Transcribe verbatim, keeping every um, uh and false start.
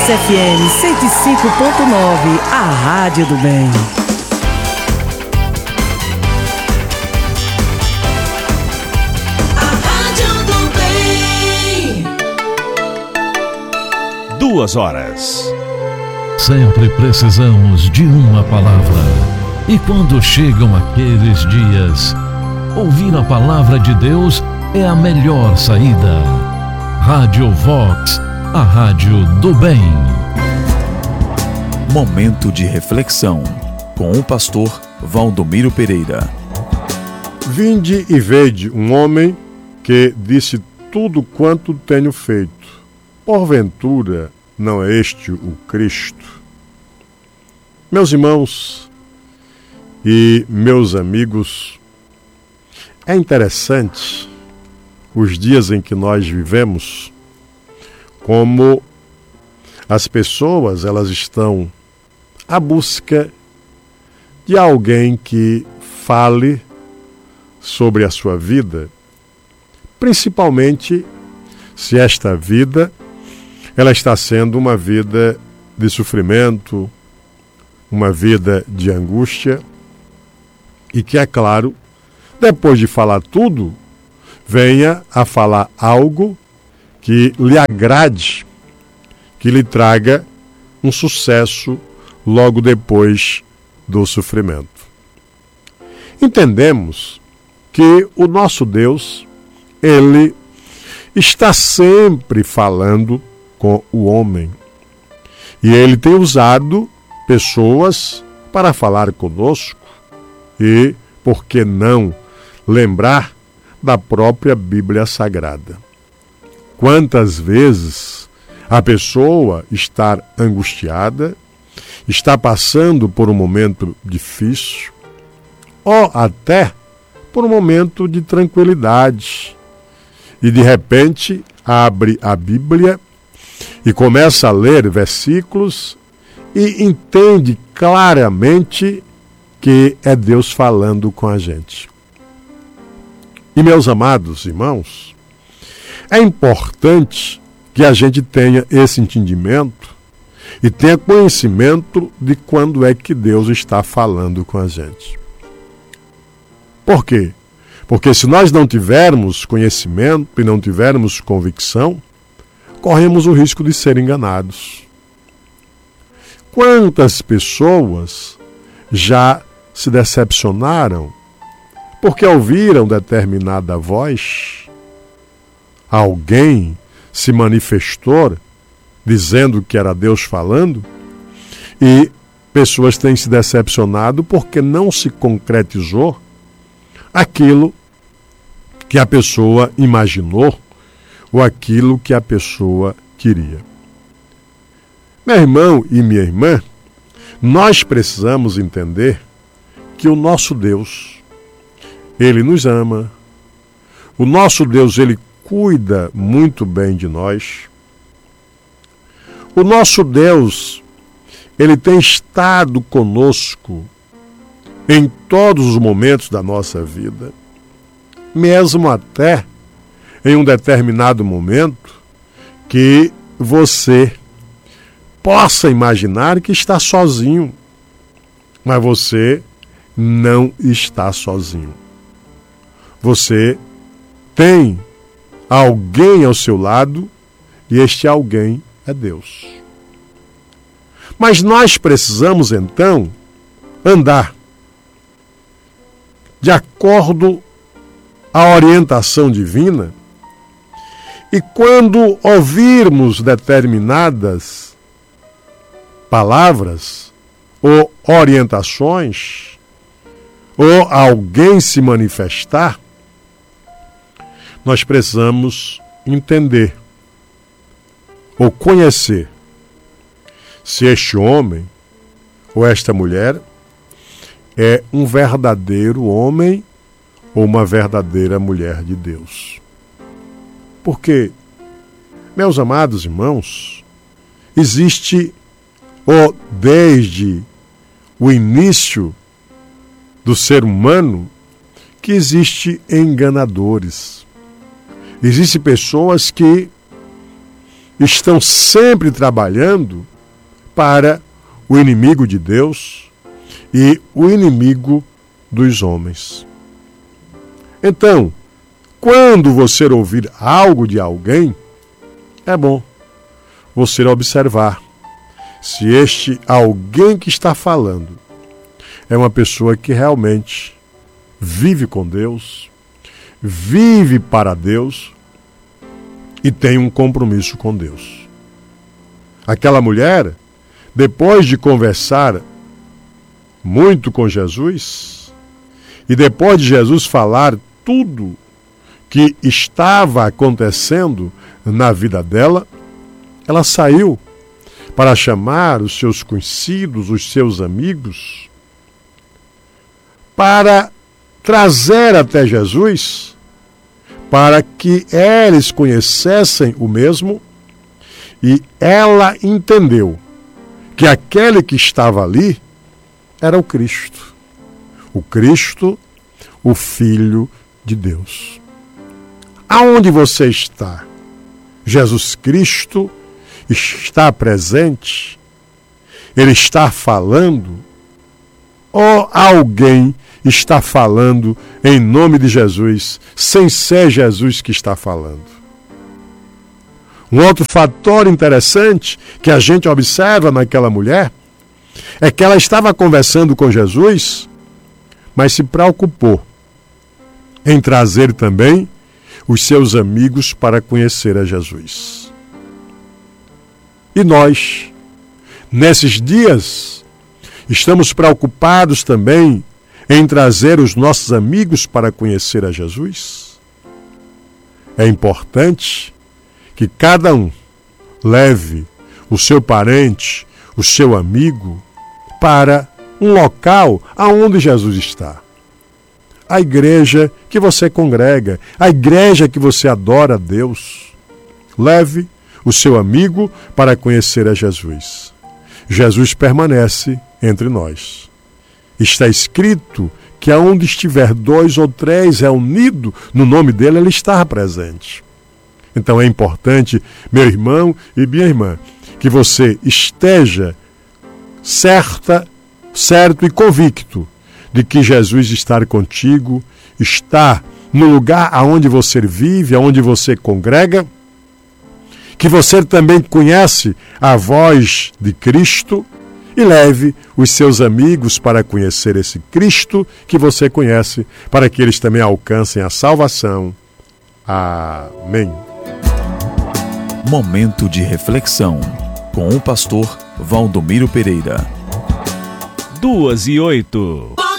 Vox F M cento e cinco ponto nove, a rádio do bem. A rádio do bem. Duas horas. Sempre precisamos de uma palavra. E quando chegam aqueles dias, ouvir a palavra de Deus é a melhor saída. Rádio Vox, a rádio do bem. Momento de reflexão com o pastor Valdomiro Pereira. Vinde e vede um homem que disse tudo quanto tenho feito. Porventura, não é este o Cristo? Meus irmãos e meus amigos, é interessante os dias em que nós vivemos, como as pessoas elas estão à busca de alguém que fale sobre a sua vida, principalmente se esta vida ela está sendo uma vida de sofrimento, uma vida de angústia, e que, é claro, depois de falar tudo, venha a falar algo que lhe agrade, que lhe traga um sucesso logo depois do sofrimento. Entendemos que o nosso Deus, ele está sempre falando com o homem. E ele tem usado pessoas para falar conosco. E, por que não, lembrar da própria Bíblia Sagrada. Quantas vezes a pessoa está angustiada, está passando por um momento difícil, ou até por um momento de tranquilidade, e de repente abre a Bíblia e começa a ler versículos e entende claramente que é Deus falando com a gente. E, meus amados irmãos, é importante que a gente tenha esse entendimento e tenha conhecimento de quando é que Deus está falando com a gente. Por quê? Porque se nós não tivermos conhecimento e não tivermos convicção, corremos o risco de ser enganados. Quantas pessoas já se decepcionaram porque ouviram determinada voz, alguém se manifestou dizendo que era Deus falando, e pessoas têm se decepcionado porque não se concretizou aquilo que a pessoa imaginou ou aquilo que a pessoa queria. Meu irmão e minha irmã, nós precisamos entender que o nosso Deus, Ele nos ama, o nosso Deus, Ele cuida muito bem de nós, o nosso Deus, Ele tem estado conosco em todos os momentos da nossa vida, mesmo até em um determinado momento que você possa imaginar que está sozinho, mas você não está sozinho. Você tem alguém ao seu lado e este alguém é Deus. Mas nós precisamos então andar de acordo à orientação divina, e quando ouvirmos determinadas palavras ou orientações, ou alguém se manifestar, nós precisamos entender ou conhecer se este homem ou esta mulher é um verdadeiro homem ou uma verdadeira mulher de Deus. Porque, meus amados irmãos, existe, ou desde o início do ser humano, que existe enganadores. Existem pessoas que estão sempre trabalhando para o inimigo de Deus e o inimigo dos homens. Então, quando você ouvir algo de alguém, é bom você observar se este alguém que está falando é uma pessoa que realmente vive com Deus, vive para Deus e tem um compromisso com Deus. Aquela mulher, depois de conversar muito com Jesus, e depois de Jesus falar tudo que estava acontecendo na vida dela, ela saiu para chamar os seus conhecidos, os seus amigos, para trazer até Jesus, para que eles conhecessem o mesmo, e ela entendeu que aquele que estava ali era o Cristo. O Cristo, o Filho de Deus. Aonde você está? Jesus Cristo está presente? Ele está falando? Ou alguém está falando em nome de Jesus, sem ser Jesus que está falando? Um outro fator interessante que a gente observa naquela mulher é que ela estava conversando com Jesus, mas se preocupou em trazer também os seus amigos para conhecer a Jesus. E nós, nesses dias, estamos preocupados também em trazer os nossos amigos para conhecer a Jesus? É importante que cada um leve o seu parente, o seu amigo, para um local aonde Jesus está. A igreja que você congrega, a igreja que você adora a Deus. Leve o seu amigo para conhecer a Jesus. Jesus permanece entre nós. Está escrito que aonde estiver dois ou três reunidos no nome dele, ele está presente. Então é importante, meu irmão e minha irmã, que você esteja certa, certo e convicto de que Jesus está contigo, está no lugar aonde você vive, aonde você congrega, que você também conhece a voz de Cristo e leve os seus amigos para conhecer esse Cristo que você conhece, para que eles também alcancem a salvação. Amém. Momento de reflexão com o pastor Valdomiro Pereira. Duas e oito.